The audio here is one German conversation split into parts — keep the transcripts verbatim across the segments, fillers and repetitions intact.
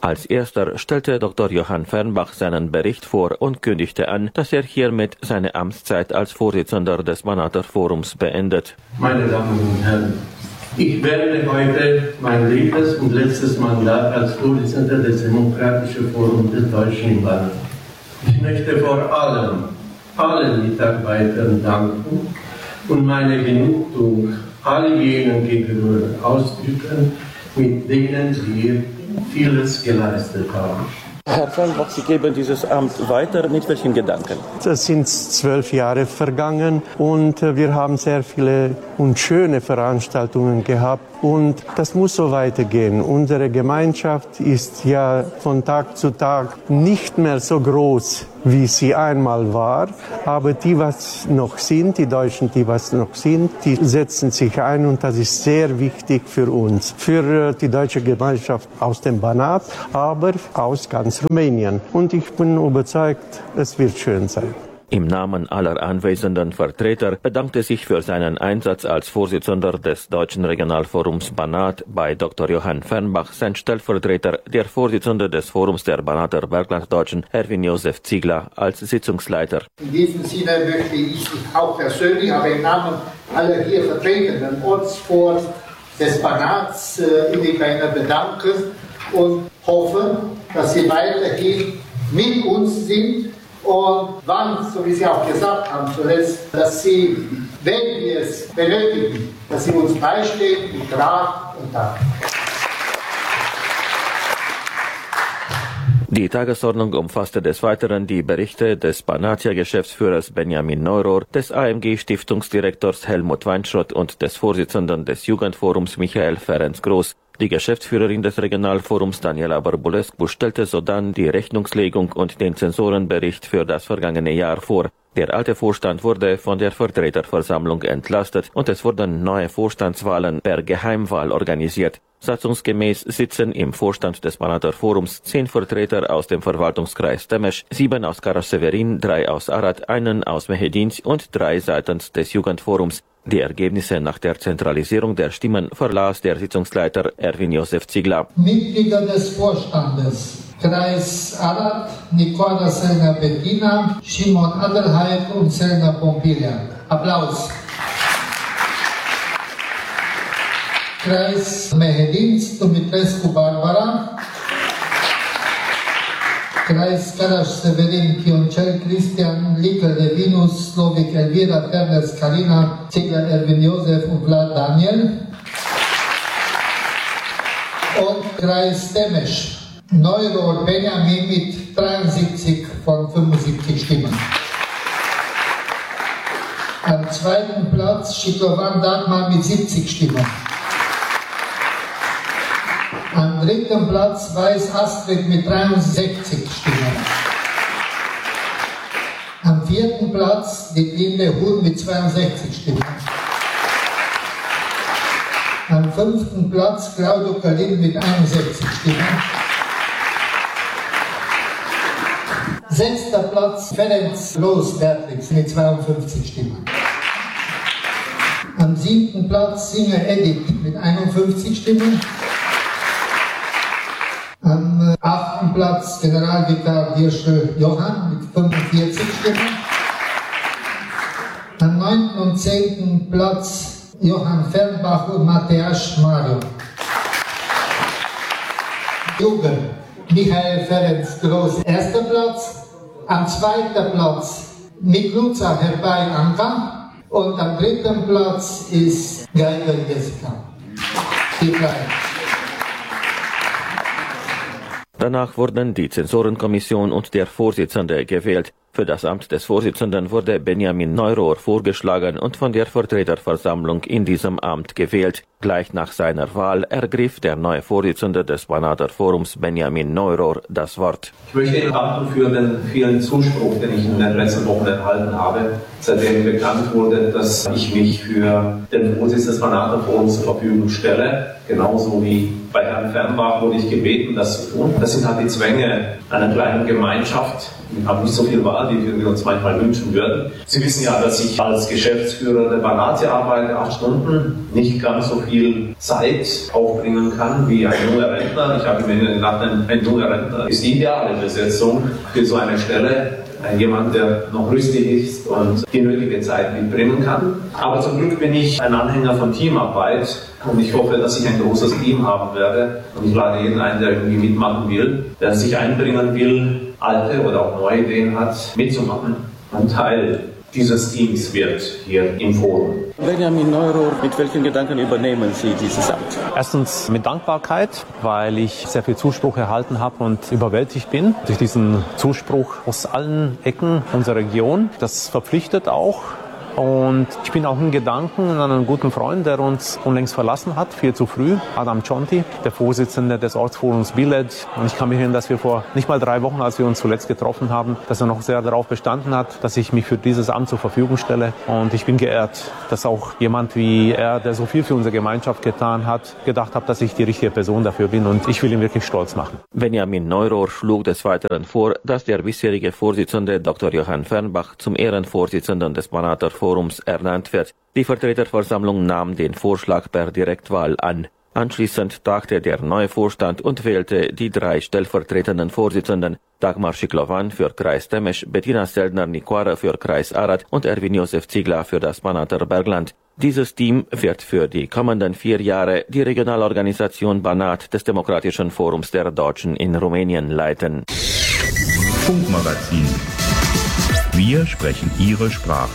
Als erster stellte Doktor Johann Fernbach seinen Bericht vor und kündigte an, dass er hiermit seine Amtszeit als Vorsitzender des Banater Forums beendet. Meine Damen und Herren, ich werde heute mein drittes und letztes Mandat als Vorsitzender des Demokratischen Forums des Deutschen Banat. Ich möchte vor allem allen Mitarbeitern danken und meine Genugtuung all jenen gegenüber ausdrücken, mit denen wir vieles geleistet haben. Herr Fernbach, Sie geben dieses Amt weiter. Mit welchen Gedanken? Es sind zwölf Jahre vergangen und wir haben sehr viele und schöne Veranstaltungen gehabt. Und das muss so weitergehen. Unsere Gemeinschaft ist ja von Tag zu Tag nicht mehr so groß, wie sie einmal war. Aber die, was noch sind, die Deutschen, die was noch sind, die setzen sich ein. Und das ist sehr wichtig für uns, für die deutsche Gemeinschaft aus dem Banat, aber aus ganz Rumänien. Und ich bin überzeugt, es wird schön sein. Im Namen aller anwesenden Vertreter bedankte sich für seinen Einsatz als Vorsitzender des Deutschen Regionalforums Banat bei Doktor Johann Fernbach sein Stellvertreter, der Vorsitzende des Forums der Banater Berglanddeutschen, Erwin Josef Ziegler, als Sitzungsleiter. In diesem Sinne möchte ich mich auch persönlich, aber im Namen aller hier vertretenen Ortsforts des Banats äh, in Ukraine bedanken und hoffe, dass Sie weiterhin mit uns sind. Und wann, so wie Sie auch gesagt haben zuletzt, dass Sie, wenn wir es benötigen, dass Sie uns beistehen mit Rat und Tat. Die Tagesordnung umfasste des Weiteren die Berichte des Banatia-Geschäftsführers Benjamin Neurohr, des A M G-Stiftungsdirektors Helmut Weinschrott und des Vorsitzenden des Jugendforums Michael Ferenc-Groß. Die Geschäftsführerin des Regionalforums Daniela Barbulescu stellte sodann die Rechnungslegung und den Zensorenbericht für das vergangene Jahr vor. Der alte Vorstand wurde von der Vertreterversammlung entlastet und es wurden neue Vorstandswahlen per Geheimwahl organisiert. Satzungsgemäß sitzen im Vorstand des Banater Forums zehn Vertreter aus dem Verwaltungskreis Temesch, sieben aus Karasch-Severin, drei aus Arad, einen aus Mehedinsk und drei seitens des Jugendforums. Die Ergebnisse nach der Zentralisierung der Stimmen verlas der Sitzungsleiter Erwin Josef Ziegler. Mitglieder des Vorstandes, Kreis Arad, Nicola Selna Bettina, Simon Adelheid und Selna Pompilia. Applaus. Kreis Mehedinsk, Dumitrescu Barbara. Kreis Karasch-Severin, Pioncel Christian, Likel Levinus, Slovik Elvira, Terners Karina, Ziegler Erwin Josef und Vlad Daniel. Und Kreis Temesch, Neurohr Benjamin mit dreiundsiebzig von fünfundsiebzig Stimmen. Am zweiten Platz Schiklovan Dagmar mit siebzig Stimmen. Am dritten Platz Weiß Astrid mit dreiundsechzig Stimmen. Am vierten Platz Dietlinde Huhn mit zweiundsechzig Stimmen. Am fünften Platz Claudio Kalin mit einundsechzig Stimmen. Sechster Platz Ferenc Los Beatrix mit zweiundfünfzig Stimmen. Am siebten Platz Singer Edith mit einundfünfzig Stimmen. Am achten Platz Generalvikar Hirschel Johann mit fünfundvierzig Stimmen. Am neunten und zehnten Platz Johann Fernbach und Mateusz Mario. Jugend Michael Ferenc-Groß, erster Platz. Am zweiten Platz Mikluza Herbei Anka. Und am dritten Platz ist Geiger Jessica. Die drei. Danach wurden die Zensorenkommission und der Vorsitzende gewählt. Für das Amt des Vorsitzenden wurde Benjamin Neurohr vorgeschlagen und von der Vertreterversammlung in diesem Amt gewählt. Gleich nach seiner Wahl ergriff der neue Vorsitzende des Banater Forums Benjamin Neurohr das Wort. Ich möchte Ihnen danken für den vielen Zuspruch, den ich in den letzten Wochen erhalten habe, seitdem bekannt wurde, dass ich mich für den Vorsitz des Banater Forums zur Verfügung stelle, genauso wie bei Herrn Herrn Fernbach wurde ich gebeten, das zu tun. Das sind halt die Zwänge einer kleinen Gemeinschaft. Ich habe nicht so viel Wahl, wie wir uns manchmal wünschen würden. Sie wissen ja, dass ich als Geschäftsführer der Banatia arbeite, acht Stunden, nicht ganz so viel Zeit aufbringen kann wie ein junger Rentner. Ich habe mir gedacht, ein, ein junger Rentner ist die ideale Besetzung für so eine Stelle. Jemand, der noch rüstig ist und die nötige Zeit mitbringen kann. Aber zum Glück bin ich ein Anhänger von Teamarbeit und ich hoffe, dass ich ein großes Team haben werde. Und ich lade jeden ein, der irgendwie mitmachen will, der sich einbringen will, alte oder auch neue Ideen hat, mitzumachen. Ein Teil dieses Teams wird hier im Forum. Benjamin Neurohr, mit welchen Gedanken übernehmen Sie dieses Amt? Erstens mit Dankbarkeit, weil ich sehr viel Zuspruch erhalten habe und überwältigt bin durch diesen Zuspruch aus allen Ecken unserer Region. Das verpflichtet auch. Und ich bin auch in Gedanken an einen guten Freund, der uns unlängst verlassen hat, viel zu früh, Adam Conti, der Vorsitzende des Ortsforums Bielefeld. Und ich kann mich erinnern, dass wir vor nicht mal drei Wochen, als wir uns zuletzt getroffen haben, dass er noch sehr darauf bestanden hat, dass ich mich für dieses Amt zur Verfügung stelle. Und ich bin geehrt, dass auch jemand wie er, der so viel für unsere Gemeinschaft getan hat, gedacht hat, dass ich die richtige Person dafür bin. Und ich will ihn wirklich stolz machen. Benjamin Neurohr schlug des Weiteren vor, dass der bisherige Vorsitzende Doktor Johann Fernbach zum Ehrenvorsitzenden des Banater Forums ernannt wird. Die Vertreterversammlung nahm den Vorschlag per Direktwahl an. Anschließend tagte der neue Vorstand und wählte die drei stellvertretenden Vorsitzenden: Dagmar Schiklovan für Kreis Temesch, Bettina Seldner-Niquara für Kreis Arad und Erwin Josef Ziegler für das Banater Bergland. Dieses Team wird für die kommenden vier Jahre die Regionalorganisation Banat des Demokratischen Forums der Deutschen in Rumänien leiten. Funkmagazin. Wir sprechen Ihre Sprache.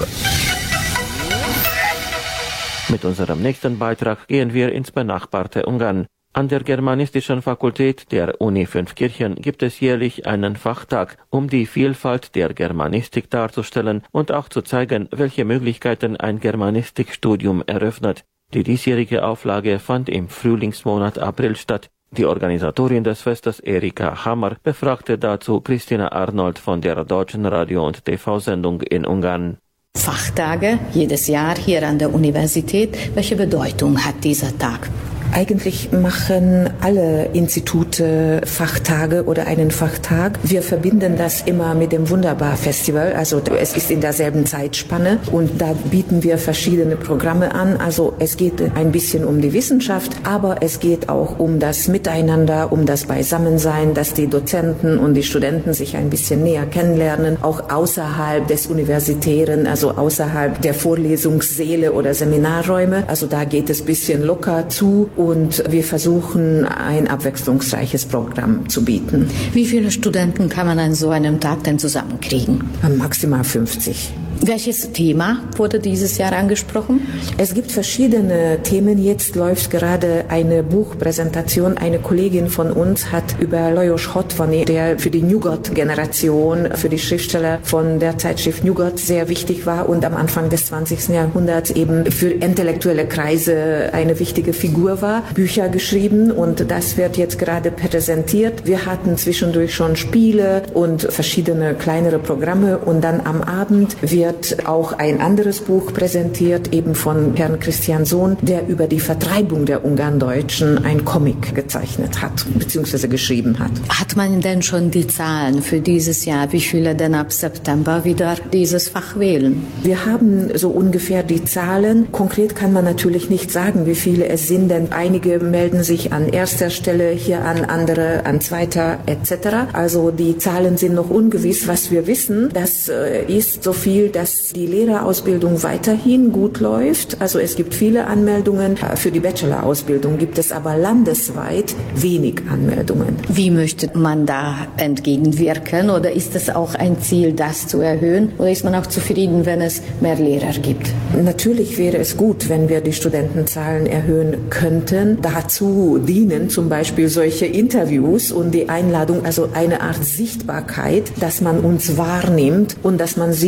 Mit unserem nächsten Beitrag gehen wir ins benachbarte Ungarn. An der Germanistischen Fakultät der Uni Fünfkirchen gibt es jährlich einen Fachtag, um die Vielfalt der Germanistik darzustellen und auch zu zeigen, welche Möglichkeiten ein Germanistikstudium eröffnet. Die diesjährige Auflage fand im Frühlingsmonat April statt. Die Organisatorin des Festes, Erika Hammer, befragte dazu Christina Arnold von der Deutschen Radio- und T V-Sendung in Ungarn. Fachtage jedes Jahr hier an der Universität. Welche Bedeutung hat dieser Tag? Eigentlich machen alle Institute Fachtage oder einen Fachtag. Wir verbinden das immer mit dem Wunderbar-Festival. Also es ist in derselben Zeitspanne und da bieten wir verschiedene Programme an. Also es geht ein bisschen um die Wissenschaft, aber es geht auch um das Miteinander, um das Beisammensein, dass die Dozenten und die Studenten sich ein bisschen näher kennenlernen, auch außerhalb des Universitären, also außerhalb der Vorlesungssäle oder Seminarräume. Also da geht es ein bisschen locker zu. Und wir versuchen, ein abwechslungsreiches Programm zu bieten. Wie viele Studenten kann man an so einem Tag denn zusammenkriegen? Maximal fünfzig. Welches Thema wurde dieses Jahr angesprochen? Es gibt verschiedene Themen. Jetzt läuft gerade eine Buchpräsentation. Eine Kollegin von uns hat über Lajos Hotvany, der für die Nyugat-Generation, für die Schriftsteller von der Zeitschrift Nyugat sehr wichtig war und am Anfang des zwanzigsten Jahrhunderts eben für intellektuelle Kreise eine wichtige Figur war, Bücher geschrieben und das wird jetzt gerade präsentiert. Wir hatten zwischendurch schon Spiele und verschiedene kleinere Programme und dann am Abend wird auch ein anderes Buch präsentiert, eben von Herrn Christian Sohn, der über die Vertreibung der Ungarndeutschen ein Comic gezeichnet hat, beziehungsweise geschrieben hat. Hat man denn schon die Zahlen für dieses Jahr, wie viele denn ab September wieder dieses Fach wählen? Wir haben so ungefähr die Zahlen. Konkret kann man natürlich nicht sagen, wie viele es sind, denn einige melden sich an erster Stelle, hier an andere, an zweiter et cetera. Also die Zahlen sind noch ungewiss. Was wir wissen, das ist so viel, dass die Lehrerausbildung weiterhin gut läuft. Also es gibt viele Anmeldungen. Für die Bachelor-Ausbildung gibt es aber landesweit wenig Anmeldungen. Wie möchte man da entgegenwirken? Oder ist es auch ein Ziel, das zu erhöhen? Oder ist man auch zufrieden, wenn es mehr Lehrer gibt? Natürlich wäre es gut, wenn wir die Studentenzahlen erhöhen könnten. Dazu dienen zum Beispiel solche Interviews und die Einladung, also eine Art Sichtbarkeit, dass man uns wahrnimmt und dass man sieht, dass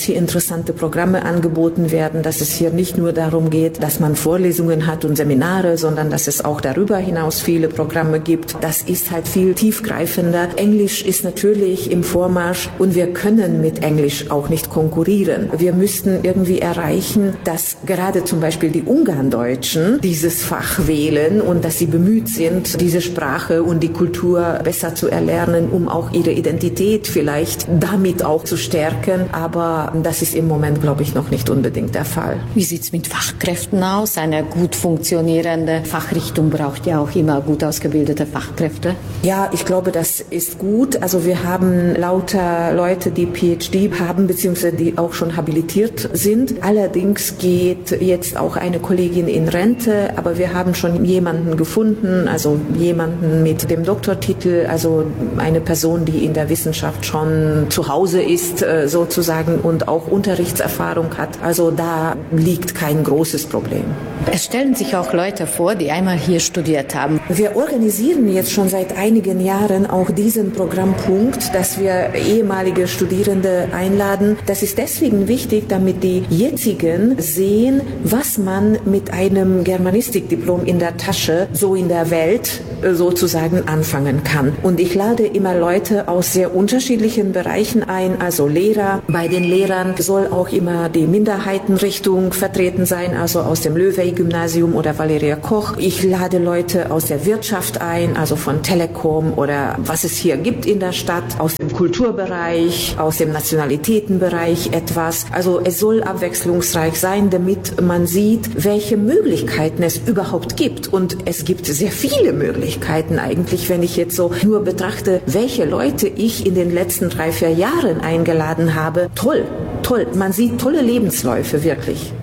dass hier interessante Programme angeboten werden, dass es hier nicht nur darum geht, dass man Vorlesungen hat und Seminare, sondern dass es auch darüber hinaus viele Programme gibt. Das ist halt viel tiefgreifender. Englisch ist natürlich im Vormarsch und wir können mit Englisch auch nicht konkurrieren. Wir müssten irgendwie erreichen, dass gerade zum Beispiel die Ungarndeutschen dieses Fach wählen und dass sie bemüht sind, diese Sprache und die Kultur besser zu erlernen, um auch ihre Identität vielleicht damit auch zu stärken. Aber das ist im Moment, glaube ich, noch nicht unbedingt der Fall. Wie sieht es mit Fachkräften aus? Eine gut funktionierende Fachrichtung braucht ja auch immer gut ausgebildete Fachkräfte. Ja, ich glaube, das ist gut. Also wir haben lauter Leute, die P H D haben, beziehungsweise die auch schon habilitiert sind. Allerdings geht jetzt auch eine Kollegin in Rente, aber wir haben schon jemanden gefunden, also jemanden mit dem Doktortitel, also eine Person, die in der Wissenschaft schon zu Hause ist, sozusagen, und auch Unterrichtserfahrung hat. Also da liegt kein großes Problem. Es stellen sich auch Leute vor, die einmal hier studiert haben. Wir organisieren jetzt schon seit einigen Jahren auch diesen Programmpunkt, dass wir ehemalige Studierende einladen. Das ist deswegen wichtig, damit die jetzigen sehen, was man mit einem Germanistikdiplom in der Tasche so in der Welt sozusagen anfangen kann. Und ich lade immer Leute aus sehr unterschiedlichen Bereichen ein, also Lehrer. Bei den Lehrern soll auch immer die Minderheitenrichtung vertreten sein, also aus dem Löwey-Gymnasium oder Valeria Koch. Ich lade Leute aus der Wirtschaft ein, also von Telekom oder was es hier gibt in der Stadt, aus dem Kulturbereich, aus dem Nationalitätenbereich etwas. Also es soll abwechslungsreich sein, damit man sieht, welche Möglichkeiten es überhaupt gibt. Und es gibt sehr viele Möglichkeiten eigentlich, wenn ich jetzt so nur betrachte, welche Leute ich in den letzten drei, vier Jahren eingeladen habe. Toll, toll. Man sieht tolle Lebensläufe, wirklich.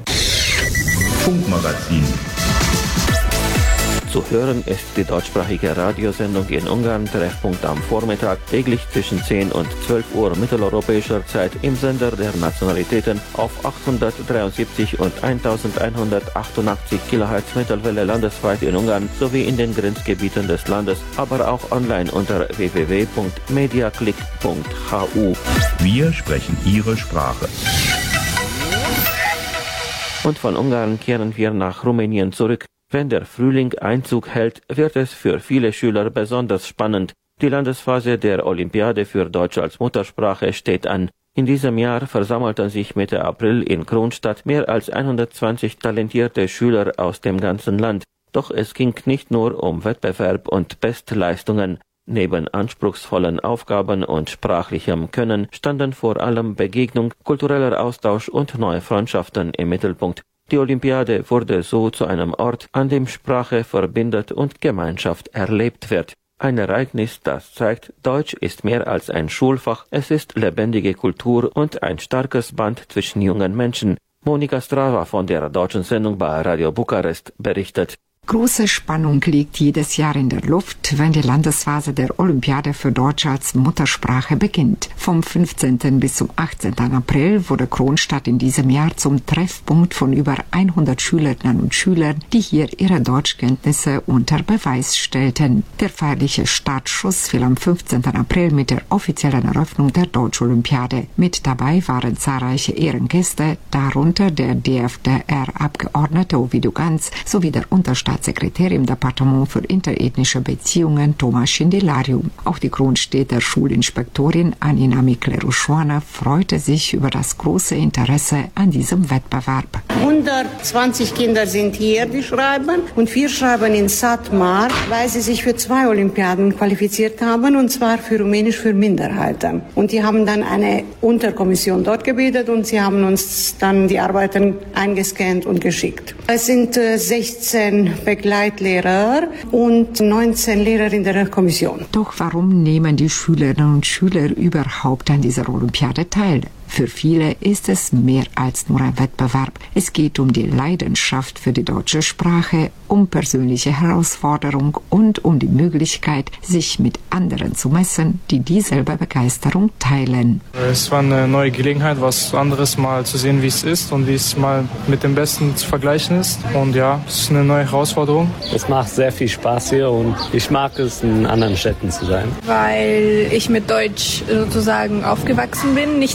Funkmagazin. Zu hören ist die deutschsprachige Radiosendung in Ungarn, Treffpunkt am Vormittag, täglich zwischen zehn und zwölf Uhr mitteleuropäischer Zeit im Sender der Nationalitäten auf achthundertdreiundsiebzig und eintausendeinhundertachtundachtzig Kilohertz Mittelwelle landesweit in Ungarn sowie in den Grenzgebieten des Landes, aber auch online unter w w w punkt mediaclick punkt h u. Wir sprechen Ihre Sprache. Und von Ungarn kehren wir nach Rumänien zurück. Wenn der Frühling Einzug hält, wird es für viele Schüler besonders spannend. Die Landesphase der Olympiade für Deutsch als Muttersprache steht an. In diesem Jahr versammelten sich Mitte April in Kronstadt mehr als hundertzwanzig talentierte Schüler aus dem ganzen Land. Doch es ging nicht nur um Wettbewerb und Bestleistungen. Neben anspruchsvollen Aufgaben und sprachlichem Können standen vor allem Begegnung, kultureller Austausch und neue Freundschaften im Mittelpunkt. Die Olympiade wurde so zu einem Ort, an dem Sprache verbindet und Gemeinschaft erlebt wird. Ein Ereignis, das zeigt, Deutsch ist mehr als ein Schulfach, es ist lebendige Kultur und ein starkes Band zwischen jungen Menschen. Monika Strava von der deutschen Sendung bei Radio Bukarest berichtet. Große Spannung liegt jedes Jahr in der Luft, wenn die Landesphase der Olympiade für Deutsch als Muttersprache beginnt. Vom fünfzehnten bis zum achtzehnten April wurde Kronstadt in diesem Jahr zum Treffpunkt von über hundert Schülerinnen und Schülern, die hier ihre Deutschkenntnisse unter Beweis stellten. Der feierliche Startschuss fiel am fünfzehnten April mit der offiziellen Eröffnung der Deutsch-Olympiade. Mit dabei waren zahlreiche Ehrengäste, darunter der D F D R-Abgeordnete Ovidiu Ganz sowie der Unterstaatssekretär im Departement für interethnische Beziehungen Thomas Schindelariu. Auch die Kronstädter Schulinspektorin Anina Miklerușoană freute sich über das große Interesse an diesem Wettbewerb. hundertzwanzig Kinder sind hier, die schreiben, und vier schreiben in Satmar, weil sie sich für zwei Olympiaden qualifiziert haben, und zwar für Rumänisch für Minderheiten. Und die haben dann eine Unterkommission dort gebildet und sie haben uns dann die Arbeiten eingescannt und geschickt. Es sind äh, sechzehn Begleitlehrer und neunzehn Lehrer in der Kommission. Doch warum nehmen die Schülerinnen und Schüler überhaupt an dieser Olympiade teil? Für viele ist es mehr als nur ein Wettbewerb. Es geht um die Leidenschaft für die deutsche Sprache, um persönliche Herausforderung und um die Möglichkeit, sich mit anderen zu messen, die dieselbe Begeisterung teilen. Es war eine neue Gelegenheit, was anderes mal zu sehen, wie es ist und wie es mal mit dem Besten zu vergleichen ist. Und ja, es ist eine neue Herausforderung. Es macht sehr viel Spaß hier und ich mag es, in anderen Städten zu sein. Weil ich mit Deutsch sozusagen aufgewachsen bin, nicht als Muttersprache,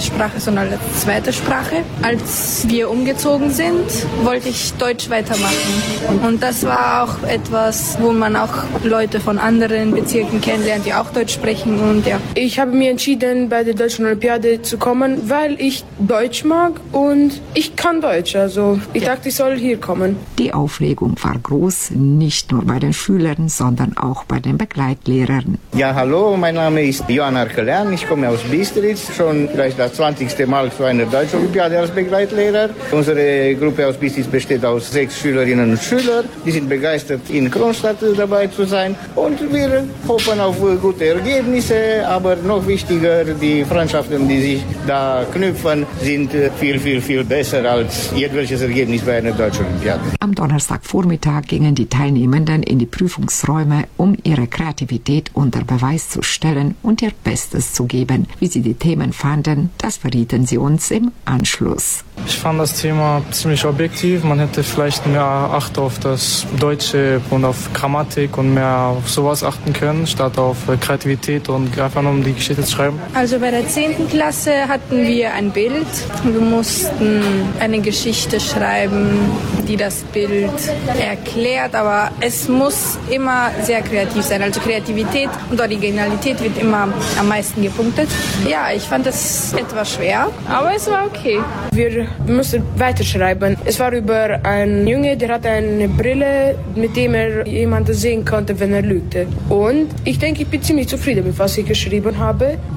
Muttersprache, sondern als zweite Sprache. Als wir umgezogen sind, wollte ich Deutsch weitermachen. Und das war auch etwas, wo man auch Leute von anderen Bezirken kennenlernt, die auch Deutsch sprechen. Und ja. Ich habe mir entschieden, bei der Deutschen Olympiade zu kommen, weil ich Deutsch mag und ich kann Deutsch. Also ich dachte, ich soll hier kommen. Die Aufregung war groß, nicht nur bei den Schülern, sondern auch bei den Begleitlehrern. Ja, hallo, mein Name ist Johann Arkelern, ich komme aus Bistritz, schon vielleicht das zwanzigste Mal zu einer Deutschen Olympiade als Begleitlehrer. Unsere Gruppe aus Bistritz besteht aus sechs Schülerinnen und Schülern, die sind begeistert, in Kronstadt dabei zu sein und wir hoffen auf gute Ergebnisse, aber noch wichtiger, die Freundschaften, die sich da knüpfen, sind viel, viel, viel besser als jedwelches Ergebnis bei einer Deutschen Olympiade. Am Donnerstagvormittag gingen die Teilnehmenden in die Prüfungsräume, um ihre Kreativität unter Beweis zu stellen und ihr Bestes zu geben. Wie sie die Themen fanden, das verrieten sie uns im Anschluss. Ich fand das Thema ziemlich objektiv. Man hätte vielleicht mehr Acht auf das Deutsche und auf Grammatik und mehr auf sowas achten können, statt auf Kreativität und einfach nur um die Geschichte zu schreiben. Also bei der zehnten Klasse hatten wir ein Bild. Wir mussten eine Geschichte schreiben, die das Bild erklärt, aber es muss immer sehr kreativ sein. Also Kreativität und Originalität wird immer am meisten gepunktet. Ja, ich fand es etwas schwer, aber es war okay. Wir mussten weiterschreiben. Es war über einen Junge, der hatte eine Brille, mit dem er jemanden sehen konnte, wenn er lügte. Und ich denke, ich bin ziemlich zufrieden mit was ich geschrieben habe.